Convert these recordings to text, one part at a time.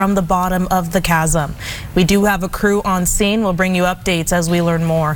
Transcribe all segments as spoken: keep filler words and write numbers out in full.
from the bottom of the chasm. We do have a crew on scene. We'll bring you updates as we learn more.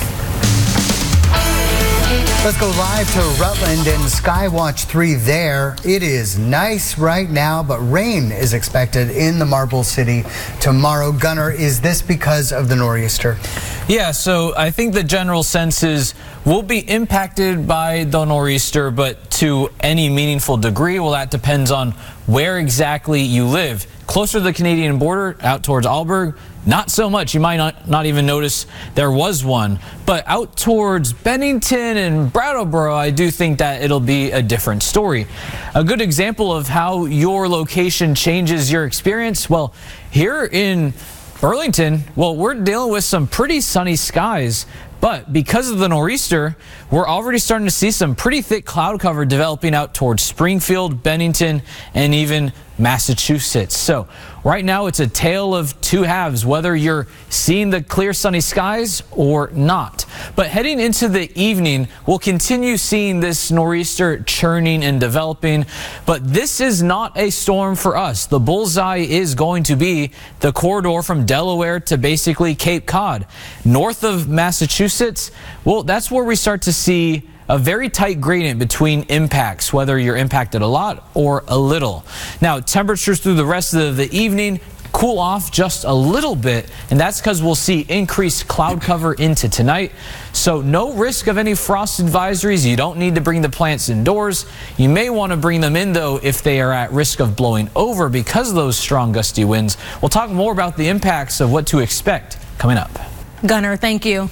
Let's go live to Rutland and Skywatch three there. It is nice right now, but rain is expected in the Marble City tomorrow. Gunnar, is this because of the nor'easter? Yeah, so I think the general sense is we'll be impacted by the nor'easter, but to any meaningful degree, well, that depends on where exactly you live. Closer to the Canadian border, out towards Alberg, not so much. You might not, not even notice there was one. But out towards Bennington and Brattleboro, I do think that it'll be a different story. A good example of how your location changes your experience, well, here in Burlington, well, we're dealing with some pretty sunny skies. But because of the nor'easter, we're already starting to see some pretty thick cloud cover developing out towards Springfield, Bennington, and even Massachusetts. So right now it's a tale of two halves, whether you're seeing the clear sunny skies or not. But heading into the evening, we'll continue seeing this nor'easter churning and developing. But this is not a storm for us. The bullseye is going to be the corridor from Delaware to basically Cape Cod. North of Massachusetts, well, that's where we start to see a very tight gradient between impacts, whether you're impacted a lot or a little. Now, temperatures through the rest of the evening cool off just a little bit, and that's because we'll see increased cloud cover into tonight. So no risk of any frost advisories. You don't need to bring the plants indoors. You may want to bring them in, though, if they are at risk of blowing over because of those strong gusty winds. We'll talk more about the impacts of what to expect coming up. Gunnar, thank you.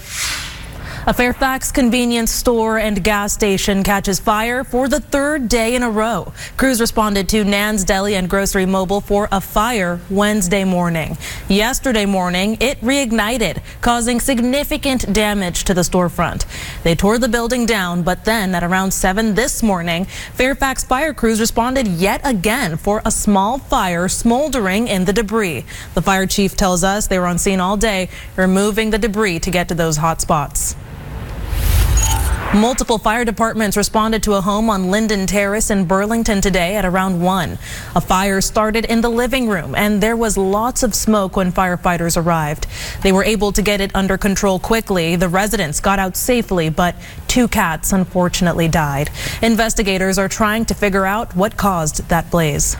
A Fairfax convenience store and gas station catches fire for the third day in a row. Crews responded to Nan's Deli and Grocery Mobile for a fire Wednesday morning. Yesterday morning, it reignited, causing significant damage to the storefront. They tore the building down, but then at around seven this morning, Fairfax fire crews responded yet again for a small fire smoldering in the debris. The fire chief tells us they were on scene all day, removing the debris to get to those hot spots. Multiple fire departments responded to a home on Linden Terrace in Burlington today at around one. A fire started in the living room, and there was lots of smoke when firefighters arrived. They were able to get it under control quickly. The residents got out safely, but two cats unfortunately died. Investigators are trying to figure out what caused that blaze.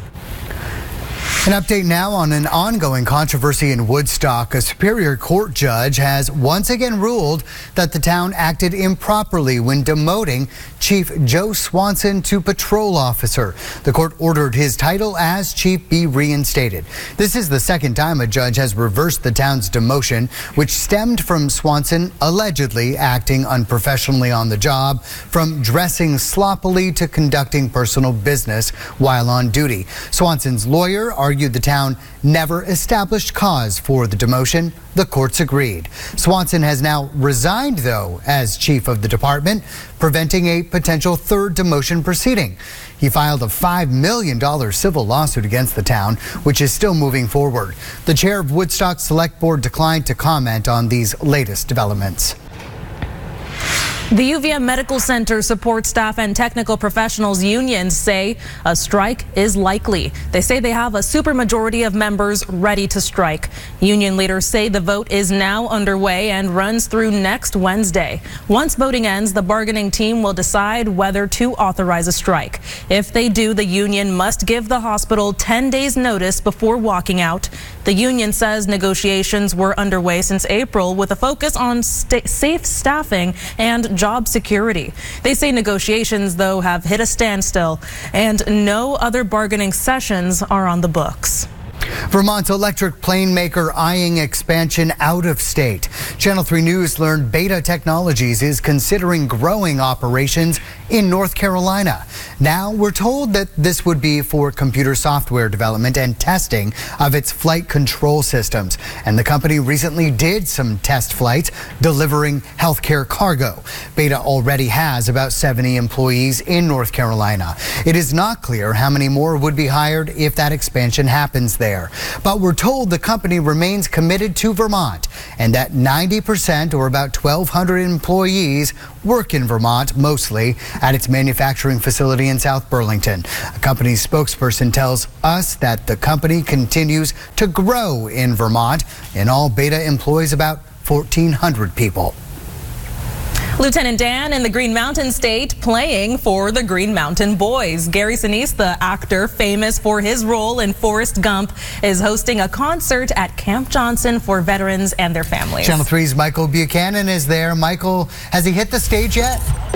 An update now on an ongoing controversy in Woodstock. A Superior Court judge has once again ruled that the town acted improperly when demoting Chief Joe Swanson to patrol officer. The court ordered his title as chief be reinstated. This is the second time a judge has reversed the town's demotion, which stemmed from Swanson allegedly acting unprofessionally on the job, from dressing sloppily to conducting personal business while on duty. Swanson's lawyer argued the town never established cause for the demotion. The courts agreed. Swanson has now resigned, though, as chief of the department, preventing a potential third demotion proceeding. He filed a five million dollars civil lawsuit against the town, which is still moving forward. The chair of Woodstock Select Board declined to comment on these latest developments. The U V M Medical Center support staff and technical professionals unions say a strike is likely. They say they have a supermajority of members ready to strike. Union leaders say the vote is now underway and runs through next Wednesday. Once voting ends, the bargaining team will decide whether to authorize a strike. If they do, the union must give the hospital ten days notice before walking out. The union says negotiations were underway since April with a focus on sta- safe staffing and job security. They say negotiations, though, have hit a standstill and no other bargaining sessions are on the books. Vermont's electric plane maker eyeing expansion out of state. Channel three News learned Beta Technologies is considering growing operations in North Carolina. Now we're told that this would be for computer software development and testing of its flight control systems. And the company recently did some test flights delivering healthcare cargo. Beta already has about seventy employees in North Carolina. It is not clear how many more would be hired if that expansion happens there. But we're told the company remains committed to Vermont and that ninety ninety percent, or about twelve hundred employees, work in Vermont, mostly at its manufacturing facility in South Burlington. A company spokesperson tells us that the company continues to grow in Vermont, and all Beta employs about fourteen hundred people. Lieutenant Dan in the Green Mountain State playing for the Green Mountain Boys. Gary Sinise, the actor famous for his role in Forrest Gump, is hosting a concert at Camp Johnson for veterans and their families. Channel three's Michael Buchanan is there. Michael, has he hit the stage yet?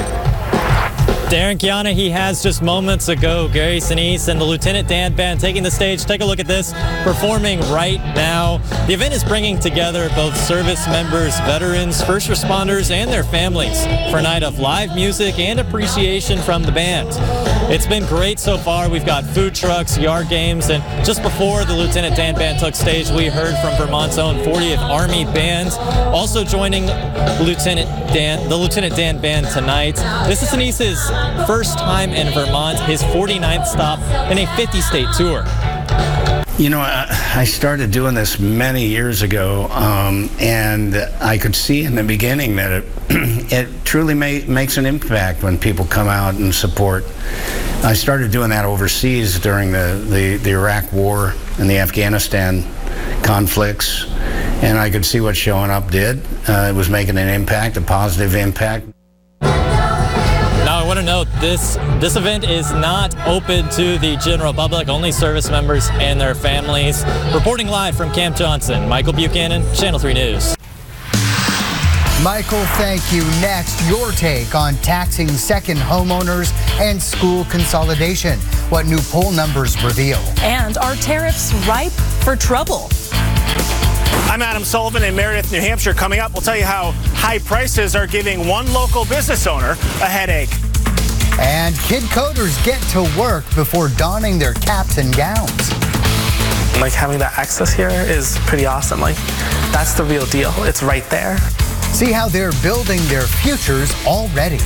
Darren Kiana, he has just moments ago. Gary Sinise and the Lieutenant Dan Band taking the stage. Take a look at this, performing right now. The event is bringing together both service members, veterans, first responders, and their families for a night of live music and appreciation from the band. It's been great so far. We've got food trucks, yard games, and just before the Lieutenant Dan Band took stage, we heard from Vermont's own fortieth Army Band. Also joining Lieutenant Dan, the Lieutenant Dan Band tonight. This is Sinise's first time in Vermont, his forty-ninth stop in a fifty state tour. You know, I, I started doing this many years ago, um, and I could see in the beginning that it, it truly may, makes an impact when people come out and support. I started doing that overseas during the, the, the Iraq War and the Afghanistan conflicts, and I could see what showing up did. Uh, it was making an impact, a positive impact. Now, I want to note this this event is not open to the general public, only service members and their families. Reporting live from Camp Johnson, Michael Buchanan, Channel three News. Michael, thank you. Next, your take on taxing second homeowners and school consolidation. What new poll numbers reveal. And are tariffs ripe for trouble? I'm Adam Sullivan in Meredith, New Hampshire. Coming up, we'll tell you how high prices are giving one local business owner a headache. And kid coders get to work before donning their caps and gowns. Like, having that access here is pretty awesome. Like, that's the real deal. It's right there. See how they're building their futures already.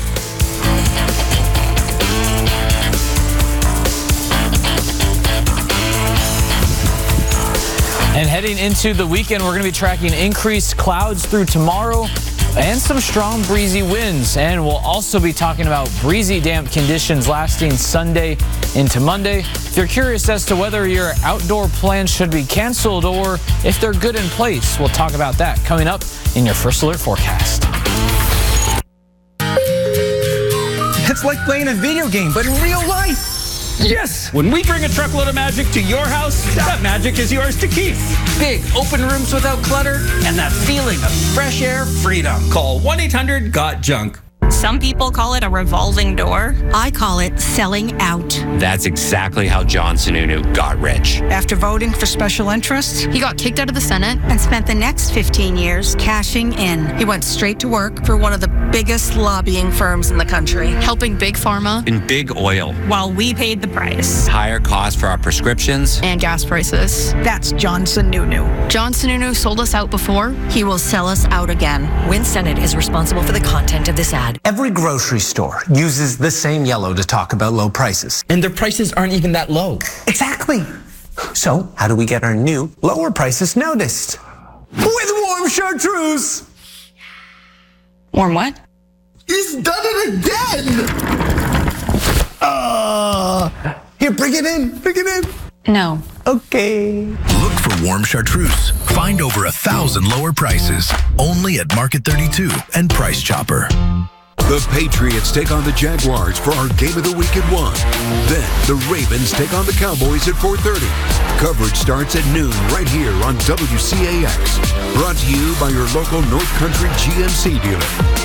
And heading into the weekend, we're going to be tracking increased clouds through tomorrow and some strong breezy winds. And we'll also be talking about breezy, damp conditions lasting Sunday into Monday. If you're curious as to whether your outdoor plans should be canceled or if they're good in place, we'll talk about that coming up in your First Alert forecast. It's like playing a video game, but in real life. Yes! When we bring a truckload of magic to your house, that magic is yours to keep. Big open rooms without clutter and that feeling of fresh air freedom. Call one eight hundred got junk. Some people call it a revolving door. I call it selling out. That's exactly how John Sununu got rich. After voting for special interests, he got kicked out of the Senate and spent the next fifteen years cashing in. He went straight to work for one of the biggest lobbying firms in the country, helping Big Pharma and Big Oil, while we paid the price. Higher costs for our prescriptions and gas prices. That's John Sununu. John Sununu sold us out before. He will sell us out again. Win Senate is responsible for the content of this ad. Every grocery store uses the same yellow to talk about low prices. And their prices aren't even that low. Exactly. So, how do we get our new lower prices noticed? With warm chartreuse! Warm what? He's done it again! Uh, here, bring it in, bring it in. No. Okay. Look for warm chartreuse. Find over a thousand lower prices. Only at Market thirty-two and Price Chopper. The Patriots take on the Jaguars for our Game of the Week at one. Then the Ravens take on the Cowboys at four thirty. Coverage starts at noon right here on W C A X. Brought to you by your local North Country G M C dealer.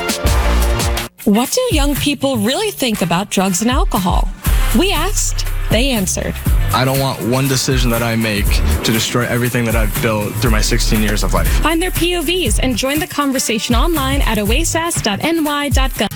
What do young people really think about drugs and alcohol? We asked, they answered. I don't want one decision that I make to destroy everything that I've built through my sixteen years of life. Find their P O Vs and join the conversation online at oasis dot n y dot gov.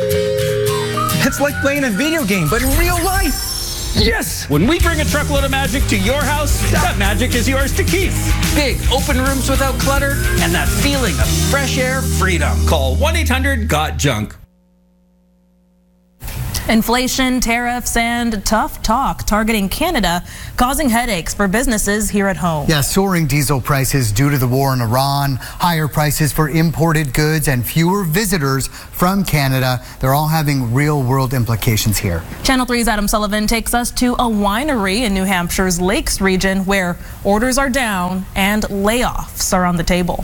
It's like playing a video game, but in real life. Yes! When we bring a truckload of magic to your house, that magic is yours to keep. Big open rooms without clutter and that feeling of fresh air freedom. Call one eight hundred got junk. Inflation, tariffs, and tough talk targeting Canada, causing headaches for businesses here at home. Yeah, soaring diesel prices due to the war in Iran, higher prices for imported goods, and fewer visitors from Canada. They're all having real-world implications here. Channel three's Adam Sullivan takes us to a winery in New Hampshire's Lakes region where orders are down and layoffs are on the table.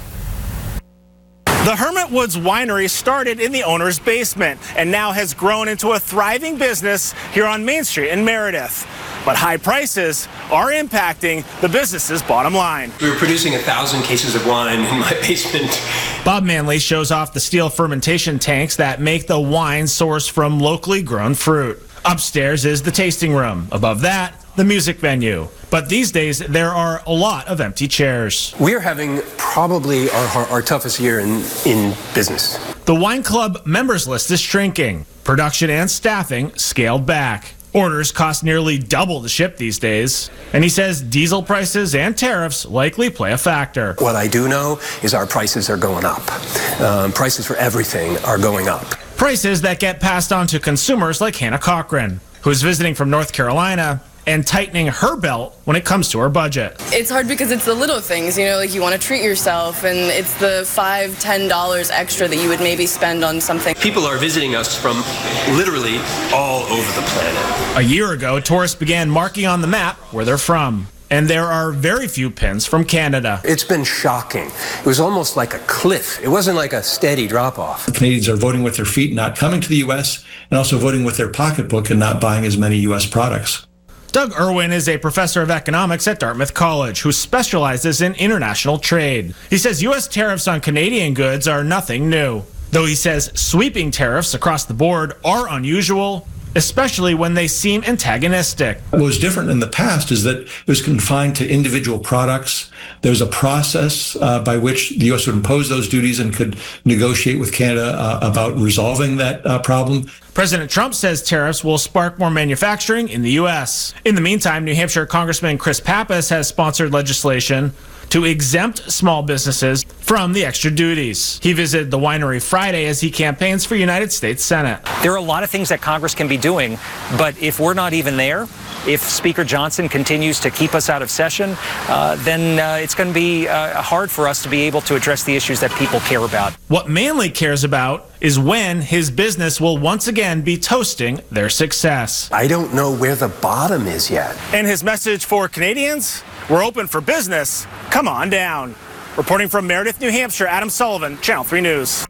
The Hermit Woods Winery started in the owner's basement and now has grown into a thriving business here on Main Street in Meredith. But high prices are impacting the business's bottom line. We were producing a thousand cases of wine in my basement. Bob Manley shows off the steel fermentation tanks that make the wine sourced from locally grown fruit. Upstairs is the tasting room. Above that, the music venue. But these days, there are a lot of empty chairs. We are having probably our, our, our toughest year in, in business. The wine club members list is shrinking. Production and staffing scaled back. Orders cost nearly double to ship these days. And he says diesel prices and tariffs likely play a factor. What I do know is our prices are going up. Um, prices for everything are going up. Prices that get passed on to consumers like Hannah Cochran, who's visiting from North Carolina and tightening her belt when it comes to her budget. It's hard because it's the little things, you know, like you want to treat yourself, and it's the five, ten dollars extra that you would maybe spend on something. People are visiting us from literally all over the planet. A year ago, tourists began marking on the map where they're from. And there are very few pins from Canada. It's been shocking. It was almost like a cliff. It wasn't like a steady drop-off. Canadians are voting with their feet, not coming to the U S, and also voting with their pocketbook and not buying as many U S products. Doug Irwin is a professor of economics at Dartmouth College who specializes in international trade. He says U S tariffs on Canadian goods are nothing new, though he says sweeping tariffs across the board are unusual, especially when they seem antagonistic. What was different in the past is that it was confined to individual products. There was a process uh, by which the U S would impose those duties and could negotiate with Canada uh, about resolving that uh, problem. President Trump says tariffs will spark more manufacturing in the U S. In the meantime, New Hampshire Congressman Chris Pappas has sponsored legislation to exempt small businesses from the extra duties. He visited the winery Friday as he campaigns for United States Senate. There are a lot of things that Congress can be doing, but if we're not even there, if Speaker Johnson continues to keep us out of session, uh, then uh, it's going to be uh, hard for us to be able to address the issues that people care about. What Manley cares about is when his business will once again be toasting their success. I don't know where the bottom is yet. And his message for Canadians? We're open for business. Come on down. Reporting from Meredith, New Hampshire, Adam Sullivan, Channel three News.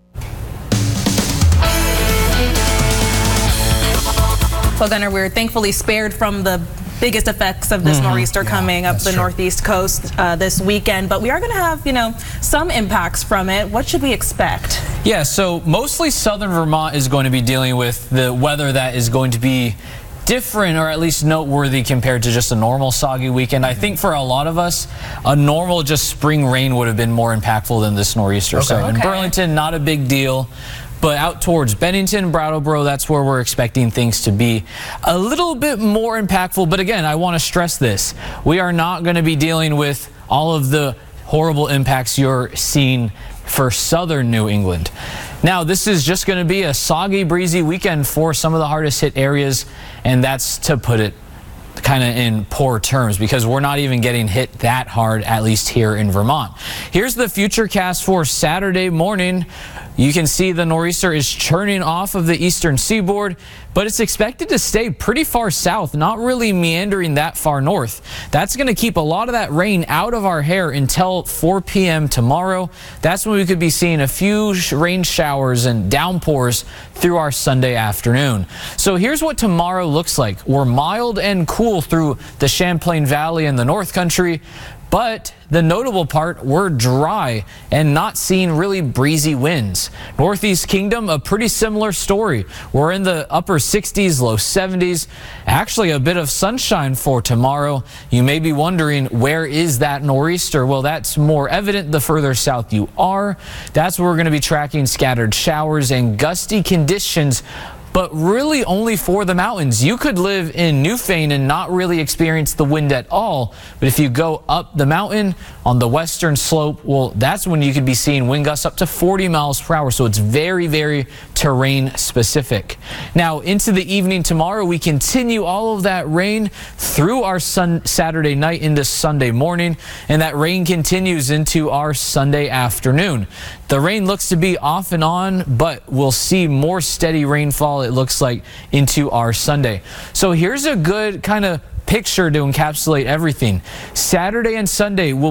Well, Gunnar, we're thankfully spared from the biggest effects of this mm-hmm. nor'easter yeah, coming up the true. northeast coast uh, this weekend, but we are going to have, you know, some impacts from it. What should we expect? Yeah, so mostly southern Vermont is going to be dealing with the weather that is going to be different, or at least noteworthy, compared to just a normal soggy weekend. I think for a lot of us, a normal just spring rain would have been more impactful than this nor'easter. Okay. So in okay. Burlington, not a big deal. But out towards Bennington, Brattleboro, that's where we're expecting things to be a little bit more impactful. But again, I want to stress this. We are not going to be dealing with all of the horrible impacts you're seeing for southern New England. Now, this is just going to be a soggy, breezy weekend for some of the hardest hit areas, and that's to put it kind of in poor terms, because we're not even getting hit that hard, at least here in Vermont. Here's the future cast for Saturday morning. You can see the nor'easter is churning off of the eastern seaboard, but it's expected to stay pretty far south, not really meandering that far north. That's going to keep a lot of that rain out of our hair until four p m tomorrow. That's when we could be seeing a few rain showers and downpours through our Sunday afternoon. So here's what tomorrow looks like. We're mild and cool through the Champlain Valley and the North Country, but the notable part, we're dry and not seeing really breezy winds. Northeast Kingdom, a pretty similar story. We're in the upper sixties, low seventies. Actually, a bit of sunshine for tomorrow. You may be wondering, where is that nor'easter? Well, that's more evident the further south you are. That's where we're going to be tracking scattered showers and gusty conditions but really only for the mountains. You could live in Newfane and not really experience the wind at all, but if you go up the mountain on the western slope, well, that's when you could be seeing wind gusts up to forty miles per hour. So it's very, very terrain specific. Now into the evening tomorrow, we continue all of that rain through our sun Saturday night into Sunday morning, and that rain continues into our Sunday afternoon. The rain looks to be off and on, but we'll see more steady rainfall, it looks like, into our Sunday. So here's a good kind of picture to encapsulate everything. Saturday and Sunday will